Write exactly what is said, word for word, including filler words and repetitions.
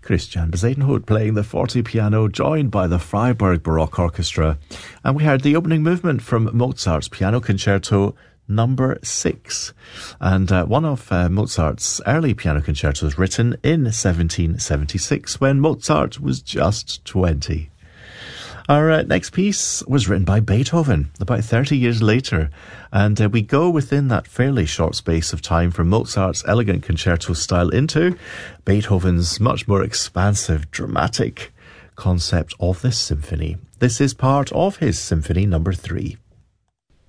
Christian Bezuidenhout playing the forte piano, joined by the Freiburg Baroque Orchestra. And we heard the opening movement from Mozart's Piano Concerto number six. And uh, one of uh, Mozart's early piano concertos written in seventeen seventy-six, when Mozart was just twenty. Our uh, next piece was written by Beethoven about thirty years later, and uh, we go within that fairly short space of time from Mozart's elegant concerto style into Beethoven's much more expansive, dramatic concept of this symphony. This is part of his Symphony number three.